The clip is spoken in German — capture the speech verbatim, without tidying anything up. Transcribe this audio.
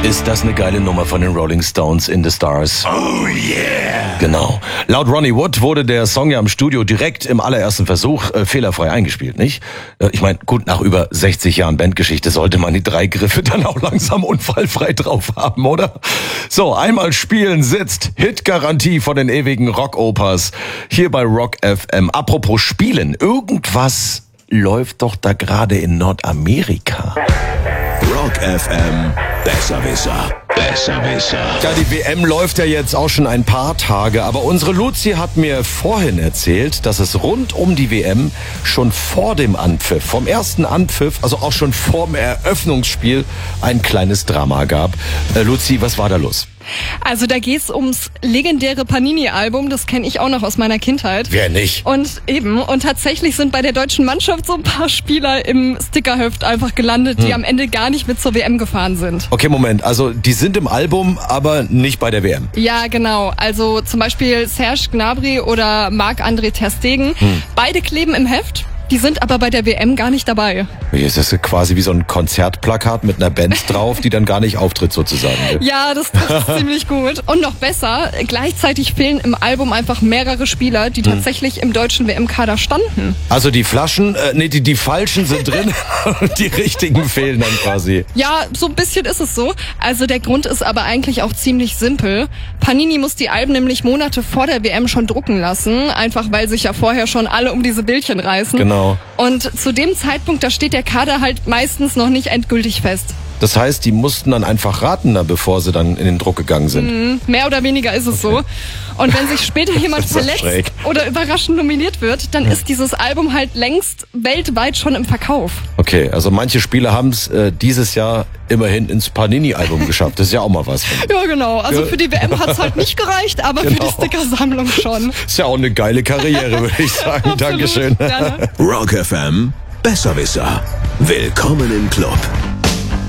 Ist das eine geile Nummer von den Rolling Stones, In the Stars? Oh yeah! Genau. Laut Ronnie Wood wurde der Song ja im Studio direkt im allerersten Versuch äh, fehlerfrei eingespielt, nicht? Äh, ich meine, gut, nach über sechzig Jahren Bandgeschichte sollte man die drei Griffe dann auch langsam unfallfrei drauf haben, oder? So, einmal spielen sitzt Hitgarantie von den ewigen Rockopers hier bei Rock F M. Apropos Spielen, irgendwas läuft doch da gerade in Nordamerika. Rock F M, Besserwisser, Besserwisser. Ja, die W M läuft ja jetzt auch schon ein paar Tage, aber unsere Luzi hat mir vorhin erzählt, dass es rund um die W M schon vor dem Anpfiff, vom ersten Anpfiff, also auch schon vorm Eröffnungsspiel, ein kleines Drama gab. Äh, Luzi, was war da los? Also da geht's ums legendäre Panini-Album, das kenne ich auch noch aus meiner Kindheit. Wer nicht? Und eben, und tatsächlich sind bei der deutschen Mannschaft so ein paar Spieler im Stickerheft einfach gelandet, die hm. am Ende gar nicht mit zur W M gefahren sind. Okay, Moment, also die sind im Album, aber nicht bei der W M. Ja, genau. Also zum Beispiel Serge Gnabry oder Marc-André ter Stegen. Hm. Beide kleben im Heft. Die sind aber bei der W M gar nicht dabei. Ist das quasi wie so ein Konzertplakat mit einer Band drauf, die dann gar nicht auftritt sozusagen? Ja, das trifft ziemlich gut. Und noch besser, gleichzeitig fehlen im Album einfach mehrere Spieler, die tatsächlich hm. im deutschen W M-Kader standen. Also die Flaschen, äh, nee, die, die falschen sind drin und die richtigen fehlen dann quasi. Ja, so ein bisschen ist es so. Also der Grund ist aber eigentlich auch ziemlich simpel. Panini muss die Alben nämlich Monate vor der W M schon drucken lassen, einfach weil sich ja vorher schon alle um diese Bildchen reißen. Genau. Und zu dem Zeitpunkt, da steht der Kader halt meistens noch nicht endgültig fest. Das heißt, die mussten dann einfach raten, bevor sie dann in den Druck gegangen sind. Mhm, mehr oder weniger ist es okay. so. Und wenn sich später jemand verletzt schräg. oder überraschend nominiert wird, dann hm. ist dieses Album halt längst weltweit schon im Verkauf. Okay, also manche Spieler haben es äh, dieses Jahr immerhin ins Panini-Album geschafft. Das ist ja auch mal was. Ja, genau. Also ja. für die W M hat es halt nicht gereicht, aber genau. für die Stickersammlung schon. Ist ja auch eine geile Karriere, würde ich sagen. Dankeschön. Rock F M, Besserwisser. Willkommen im Club.